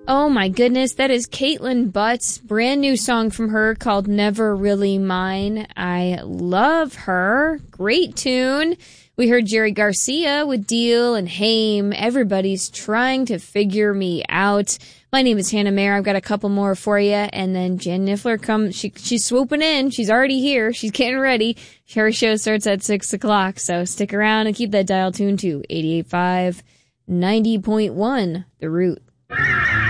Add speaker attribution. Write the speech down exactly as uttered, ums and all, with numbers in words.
Speaker 1: Oh my goodness, that is Caitlin Butts, brand new song from her called Never Really Mine. I love her. Great tune. We heard Jerry Garcia with Deal and Haim. Everybody's trying to figure me out. My name is Hannah Mayer. I've got a couple more for you. And then Jen Niffler comes. She, she's swooping in. She's already here. She's getting ready. Her show starts at six o'clock. So stick around and keep that dial tuned to eighty-eight point five, ninety point one, The Root.